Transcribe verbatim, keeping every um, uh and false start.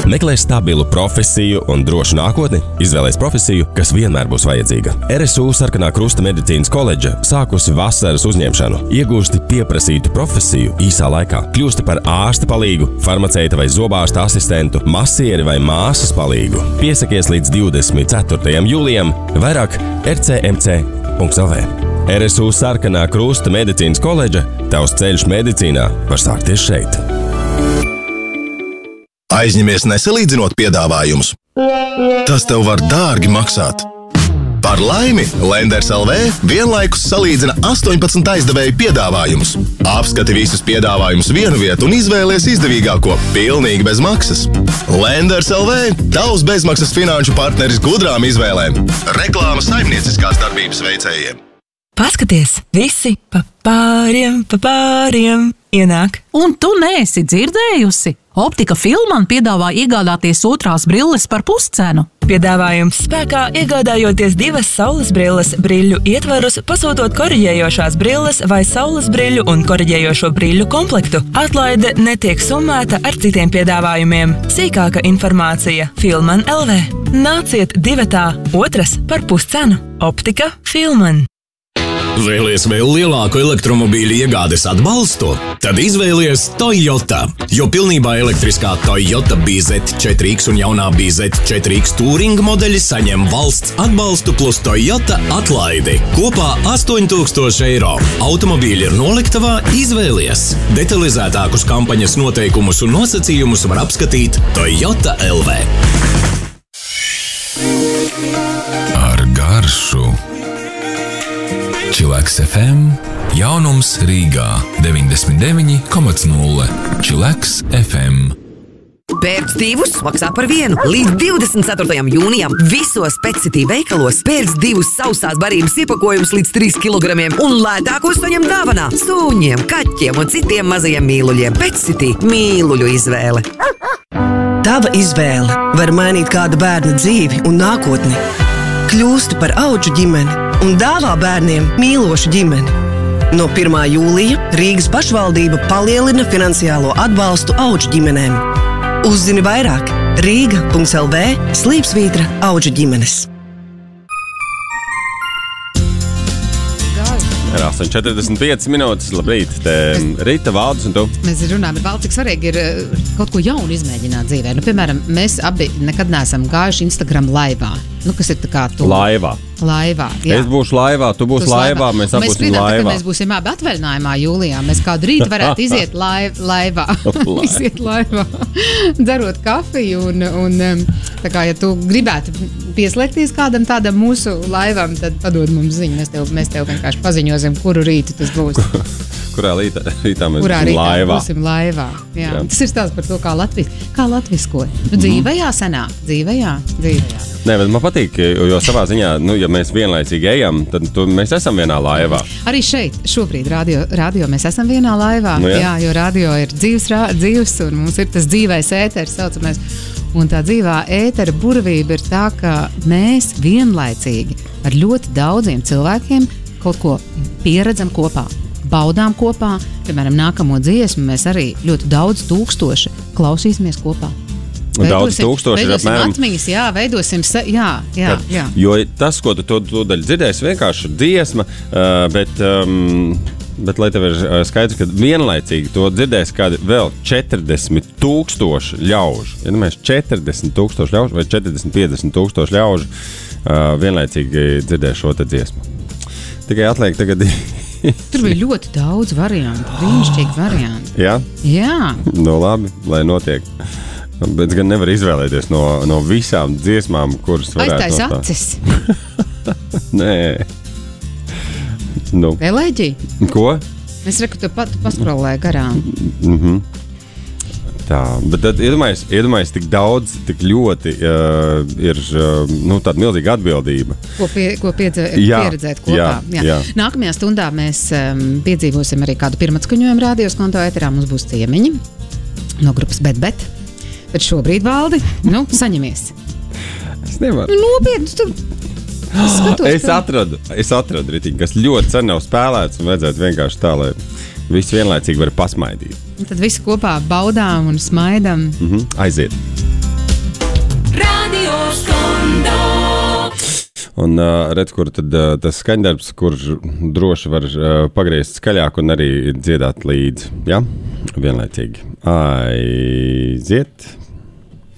Meklē stabilu profesiju un drošu nākotni? Izvēlēs profesiju, kas vienmēr būs vajadzīga. R S U Sarkanā Krusta medicīnas koledža sākusi vasaras uzņemšanu. Iegūsti pieprasītu profesiju īsā laikā. Kļūsti par ārsta palīgu, farmaceita vai zobārsta asistentu, masieri vai māsas palīgu. Piesakies līdz divdesmit ceturtajam jūlijam. Vairāk r c m c punkts l v. R S U Sarkanā Krusta medicīnas koledža. Tavs ceļš medicīnā var sākties šeit. Aizņemies nesalīdzinot piedāvājumus. Tas tev var dārgi maksāt. Par laimi Lenders L V vienlaikus salīdzina astoņpadsmit aizdevēju piedāvājumus. Apskati visus piedāvājumus vienu vietu un izvēlies izdevīgāko, pilnīgi bez maksas. Lenders L V – tavs bezmaksas finanšu partneris gudrām izvēlēm. Reklāma saimnieciskās darbības veicējiem. Paskaties, visi pa pāriem, pa pāriem ienāk. Un tu neesi dzirdējusi? Optika Filman piedāvā iegādāties otrās brilles par puscenu. Piedāvājums spēkā iegādājoties divas saules brilles briļu ietvarus, pasūtot koriģējošās brilles vai saules briļu un koriģējošo briļu komplektu. Atlaide netiek summēta ar citiem piedāvājumiem. Sīkāka informācija Filman L V. Nāciet divatā, otras par puscenu. Optika Filman. Vēlies vēl lielāku elektromobīļu iegādes atbalstu? Tad izvēlies Toyota, jo pilnībā elektriskā Toyota B Z četri X un jaunā B Z četri X Touring modeļi saņem valsts atbalstu plus Toyota atlaidi. Kopā astoņi tūkstoši eiro. Automobīļi ir noliktavā, izvēlies. Detalizētākus kampaņas noteikumus un nosacījumus var apskatīt Toyota L V. Ar garšu. Čileks F M, jaunums Rīgā, deviņdesmit deviņi komats nulle. Čileks F M. Pērc divus, maksā par vienu. Līdz divdesmit ceturtajam jūnijam visos Petsitī veikalos pērc divus sausās barības iepakojumus līdz trīs kilogramiem un lētākos saņem dāvanā suņiem, kaķiem un citiem mazajiem mīluļiem. Petsitī mīluļu izvēle. Tava izvēle var mainīt kāda bērna dzīvi un nākotni. Kļūsti par audžu ģimeni un dāvā bērniem mīlošu ģimeni. No pirmā jūlija Rīgas pašvaldība palielina finansiālo atbalstu audžu ģimenēm. Uzzini vairāk rīga punkts l v slīpsvītra audžu ģimenes. Ir astoņi četrdesmit piecas minūtes, labrīt, te Rita, Valdis un tu. Mēs runājam, bet Valdis, cik svarīgi ir kaut ko jaunu izmēģināt dzīvē. Nu, piemēram, mēs abi nekad neesam gājuši Instagram laivā. Nu, kas ir tā kā tu... Laivā. Laivā, jā. Es būšu laivā, tu būsi laivā, mēs abi būsim laivā. Mēs, mēs būsim abi atvaļinājumā jūlijā. Mēs kādu rītu varētu iziet laiv, laivā. iziet laivā, dzerot kafiju un, un tā kā, ja tu gribētu pieslēgties kādam tādam mūsu laivam, tad padod mums ziņu. Mēs tev, mēs tev vienkārši paziņosim, kuru rītu tas būs. Kurā rītā, rītā mēs Kurā būsim rītā laivā. būsim laivā. Jā. Jā. Tas ir stāsts par to, kā, Latvis, kā latvisko. Nu, dzīvējā senāk, dzīvējā, dzīvējā. Nē, bet man patīk, jo savā ziņā, nu, ja mēs vienlaicīgi ejam, tad tu, mēs esam vienā laivā. Arī šeit, šobrīd, radio, radio mēs esam vienā laivā. Nu, jā. jā, jo radio ir dzīves, dzīves un mums ir tas dzīvais ēters, saucamais. Un tā dzīvā ētera burvība ir tā, ka mēs vienlaicīgi ar ļoti daudziem cilvēkiem kaut ko pieredzam kopā. Baudām kopā, piemēram, nākamo dziesmu mēs arī ļoti daudz tūkstoši klausīsimies kopā. Daudz tūkstoši ir apmēram. Atmiņas, jā, veidosim, se, jā, jā, jā. Jo tas, ko tu to, to daļu dzirdēsi, vienkārši ir dziesma, uh, bet, um, bet, lai tev ir skaidrs, ka vienlaicīgi to dzirdēs kādi vēl četrdesmit tūkstoši ļaužu. Ja mēs četrdesmit tūkstoši ļaužu vai četrdesmit piecdesmit tūkstoši ļaužu uh, vienlaicīgi dzirdēs šo te dziesmu. Tikai atliek tagad... Tur bija ļoti daudz variantu, brīnišķīgi varianti. Jā? Jā. Nu labi, lai notiek. Bet gan nevar izvēlēties no, no visām dziesmām, kuras varētu Aiztais nostāt. acis. Nē. Nu. Elēģi? Ko? Es reku, tu pat paskrolēju garām. Mhm. Tā, bet tad iedomājies, iedomājies tik daudz, tik ļoti uh, ir uh, nu, tāda milzīga atbildība. Ko, pie, ko piedze, jā, pieredzēt kopā. Jā, jā. jā. Nākamajā stundā mēs um, piedzīvosim arī kādu pirmatskaņojumu rādījos konto ēterā. Mums būs ciemiņi no grupas Bet Bet. Bet šobrīd, Valdi, nu, saņemies. Es nevaru. Nu, nopietni, tu... Es, skatos, es atradu, es atradu ritiņu, kas ļoti sen nav spēlēts un vajadzētu vienkārši tā, lai visi vienlaicīgi var pasmaidīt. Un tad visi kopā baudām un smaidam. Mhm, aiziet. Radio Skondo. Un uh, redz, kur tad uh, tas skaņdarbs, kur droši var uh, pagriezt skaļāk un arī dziedāt līdzi, ja? Vienlaicīgi. Aiziet.